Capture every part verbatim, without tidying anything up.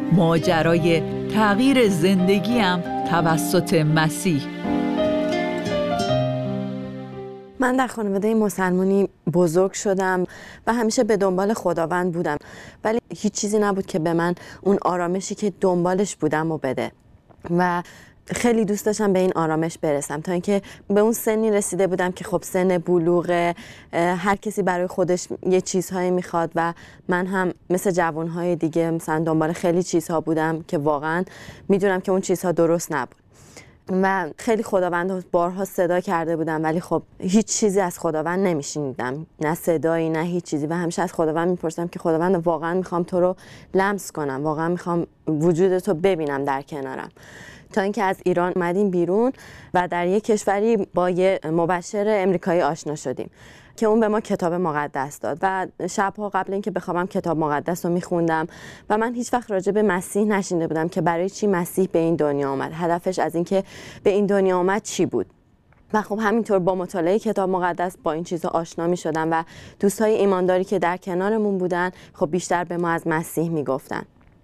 ماجرای تغییر زندگیم توسط مسیح. من در خانواده مسلمانی بزرگ شدم و همیشه به دنبال خداوند بودم، ولی هیچ چیزی نبود که به من اون آرامشی که دنبالش بودم و بده و خیلی دوست داشتم به این آرامش برسم، تا اینکه به اون سنی رسیده بودم که خب سن بلوغ، هر کسی برای خودش یه چیزهایی میخواد و من هم مثل جوانهای دیگه مثلا دنبال خیلی چیزها بودم که واقعا میدونم که اون چیزها درست نبود و خیلی خداوند رو بارها صدا کرده بودم، ولی خب هیچ چیزی از خداوند نمیشنیدم، نه صدایی نه هیچ چیزی، و همیشه از خداوند میپرسیدم که خداوند واقعا میخوام تو رو لمس کنم، واقعا میخوام وجود تو ببینم در کنارم. تا اینکه از ایران اومدیم بیرون و در یک کشوری با یه مبشر امریکایی آشنا شدیم که اون به ما کتاب مقدس داد و شبها قبل اینکه بخوابم کتاب مقدس رو میخوندم و من هیچ وقت راجع به مسیح نشنیده بودم که برای چی مسیح به این دنیا آمد، هدفش از اینکه به این دنیا آمد چی بود. و خب همینطور با مطالعه کتاب مقدس با این چیزا آشنا می شدم و دوستای ایمانداری که در کنارمون بودن خب بیشتر به ما از مسیح میگفتن،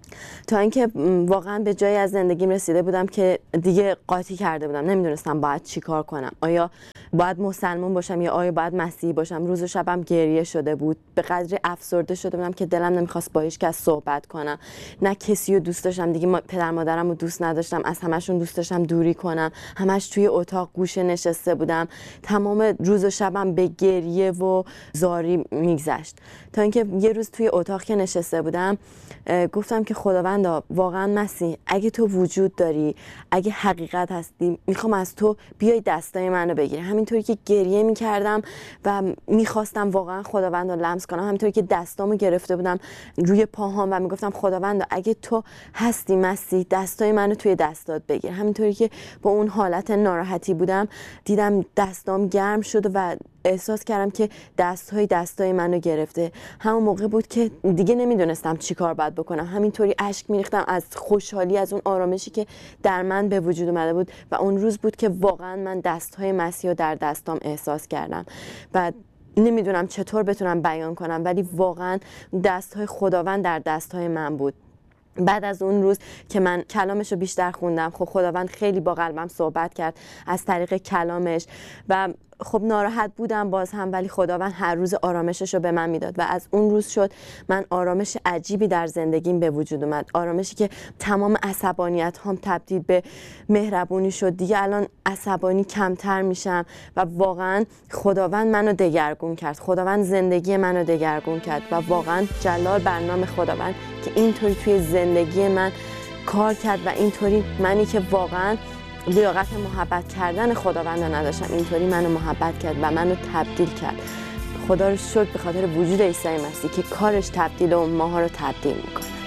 تا اینکه واقعا به جایی از زندگیم رسیده بودم که دیگه قاطی کرده بودم، نمیدونستم باید چی کار کنم، آیا باید مسلمان باشم یا آیا باید مسیحی باشم. روز و شبم گریه شده بود، به قدری افسرده شده بودم که دلم نمیخواست با هیچ کس صحبت کنم، نه کسی رو دوست داشتم دیگه، پدر مادرم رو دوست نداشتم، از همشون دوست داشتم دوری کنم، همش توی اتاق گوشه نشسته بودم، تمام روز و شبم به گریه و زاری میگذشت. تا اینکه یه روز توی اتاق که نشسته بودم گفتم که خداوندا واقعا مسیح اگه تو وجود داری، اگه حقیقت هستی، میخوام از تو بیای دستای منو بگیری. همینطوری که گریه میکردم و میخواستم واقعا خداوند رو لمس کنم، همینطوری که دستامو گرفته بودم روی پاهام و میگفتم خداوند اگه تو هستی مسیح دستای منو توی دستات بگیر. همینطوری که با اون حالت ناراحتی بودم دیدم دستام گرم شد و احساس کردم که دستهای دستای منو گرفته. همون موقع بود که دیگه نمیدونستم چی کار باید بکنم، همینطوری اشک میریختم از خوشحالی، از اون آرامشی که در من به وجود اومده بود و اون روز بود که واقعا من دستهای مسیح رو در دستام احساس کردم و نمیدونم چطور بتونم بیان کنم، ولی واقعا دستهای خداوند در دستهای من بود. بعد از اون روز که من کلامش رو بیشتر خوندم، خب خداوند خیلی با قلبم صحبت کرد از طریق کلامش و خب ناراحت بودم باز هم، ولی خداوند هر روز آرامشش رو به من میداد و از اون روز شد من آرامش عجیبی در زندگیم به وجود اومد، آرامشی که تمام عصبانیت هم تبدیل به مهربونی شد. دیگه الان عصبانی کمتر میشم و واقعا خداوند منو دگرگون کرد، خداوند زندگی منو دگرگون کرد و واقعا جلال بر نام خداوند که اینطوری توی زندگی من کار کرد و اینطوری منی که واقعا لیاقت محبت کردن خداوند رو نداشتم اینطوری منو محبت کرد و منو تبدیل کرد. خدا رو شکر به خاطر وجود عیسی مسیح که کارش تبدیل اون ماها رو تبدیل میکنه.